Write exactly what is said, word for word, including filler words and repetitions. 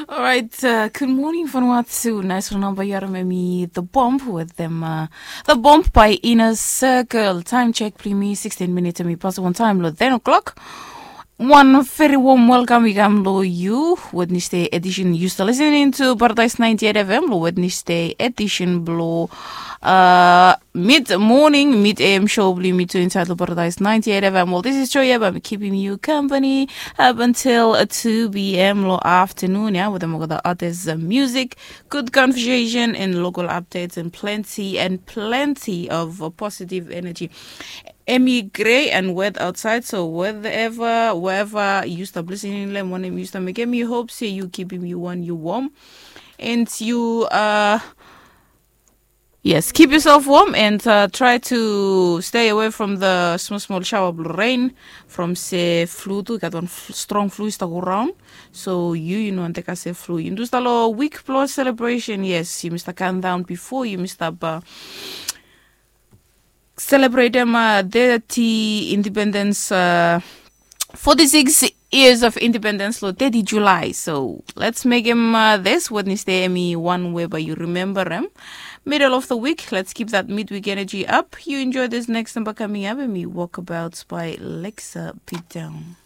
All right, uh, good morning Vanuatu. Nice to number me The Bomb with them. Uh, the Bomb by Inner Circle. Time check, please. sixteen minutes to me past one time, lo ten o'clock. One very warm welcome, we come to you. Wednesday edition. You still listening to Paradise ninety-eight F M. Wednesday edition blow. Uh, mid morning, mid A M show. Believe me to entitled Paradise ninety-eight F M. Well, this is Joya. I'm keeping you company up until two p m. Lo afternoon. Yeah, with the artists, uh, music, good conversation, and local updates, and plenty and plenty of uh, positive energy. Emmy Gray and wet outside, so wherever, wherever you stop listening, let one of you stop making me hope, say you keeping you one, you warm, and you, uh, yes, keep yourself warm and uh, try to stay away from the small, small shower of rain from, say, flu, to got one f- strong flu is to go around, so you, you know, and take a say flu. You do a week plus celebration, yes, you must count down before you must have, uh, celebrate them uh, thirty independence, uh, forty-six years of independence, lo thirty July. So let's make him uh, this Wednesday, me one way, but you remember him. Middle of the week, let's keep that midweek energy up. You enjoy this next number coming up, and me Walkabouts by Lexa Pit Down.